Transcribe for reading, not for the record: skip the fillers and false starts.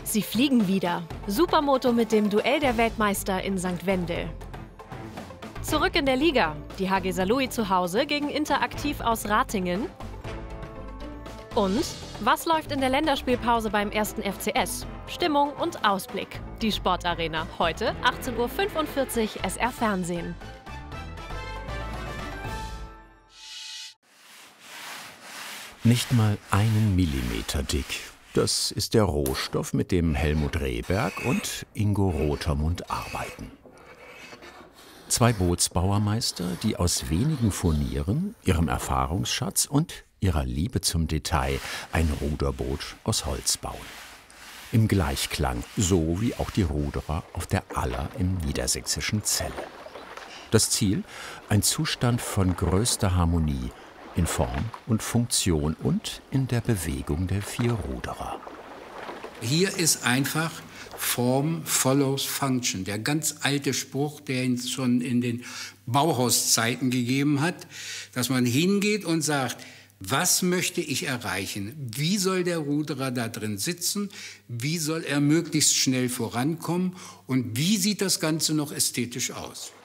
Sie fliegen wieder. Supermoto mit dem Duell der Weltmeister in St. Wendel. Zurück in der Liga. Die HG Saarlouis zu Hause gegen Interaktiv aus Ratingen. Und was läuft in der Länderspielpause beim 1. FCS? Stimmung und Ausblick. Die Sportarena. Heute 18:45 Uhr SR Fernsehen. Nicht mal einen Millimeter dick. Das ist der Rohstoff, mit dem Helmut Rehberg und Ingo Rotermund arbeiten. Zwei Bootsbauermeister, die aus wenigen Furnieren, ihrem Erfahrungsschatz und ihrer Liebe zum Detail ein Ruderboot aus Holz bauen. Im Gleichklang, so wie auch die Ruderer auf der Aller im niedersächsischen Celle. Das Ziel? Ein Zustand von größter Harmonie in Form und Funktion und in der Bewegung der vier Ruderer. Hier ist einfach Form follows Function. Der ganz alte Spruch, der es schon in den Bauhauszeiten gegeben hat, dass man hingeht und sagt, was möchte ich erreichen? Wie soll der Ruderer da drin sitzen? Wie soll er möglichst schnell vorankommen? Und wie sieht das Ganze noch ästhetisch aus?